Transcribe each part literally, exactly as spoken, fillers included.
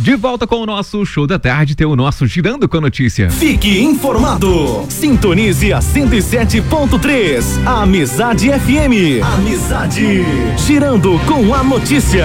De volta com o nosso Show da Tarde, tem o nosso Girando com a Notícia. Fique informado. Sintonize a cento e sete ponto três. Amizade F M. Amizade. Girando com a Notícia.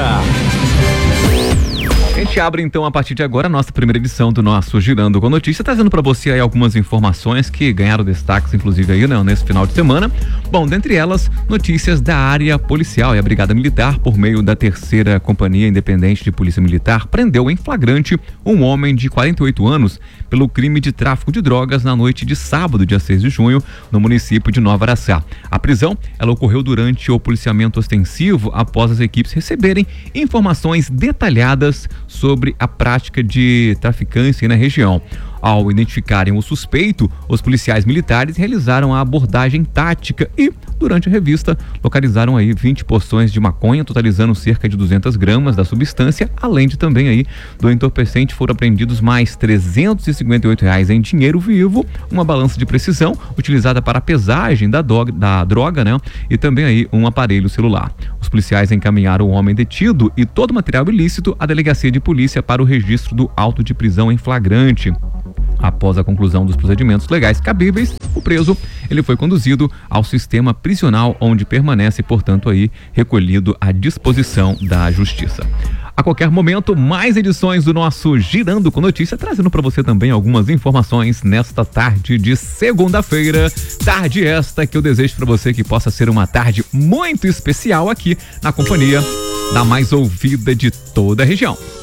A gente abre então a partir de agora a nossa primeira edição do nosso Girando com Notícia, trazendo para você aí algumas informações que ganharam destaques, inclusive aí, né, nesse final de semana. Bom, dentre elas, notícias da área policial. E a Brigada Militar, por meio da terceira Companhia Independente de Polícia Militar, prendeu em flagrante um homem de quarenta e oito anos pelo crime de tráfico de drogas na noite de sábado, dia seis de junho, no município de Nova Araçá. A prisão, ela ocorreu durante o policiamento ostensivo após as equipes receberem informações detalhadas sobre a prática de traficância na região. Ao identificarem o suspeito, os policiais militares realizaram a abordagem tática e, durante a revista, localizaram aí vinte porções de maconha, totalizando cerca de duzentas gramas da substância, além de também aí do entorpecente foram apreendidos mais trezentos e cinquenta e oito reais em dinheiro vivo, uma balança de precisão utilizada para a pesagem da, do, da droga, né? E também aí um aparelho celular. Os policiais encaminharam o homem detido e todo o material ilícito à delegacia de polícia para o registro do auto de prisão em flagrante. Após a conclusão dos procedimentos legais cabíveis, o preso ele foi conduzido ao sistema prisional, onde permanece, portanto, aí recolhido à disposição da justiça. A qualquer momento, mais edições do nosso Girando com Notícia, trazendo para você também algumas informações nesta tarde de segunda-feira. Tarde esta que eu desejo para você que possa ser uma tarde muito especial aqui na companhia da mais ouvida de toda a região.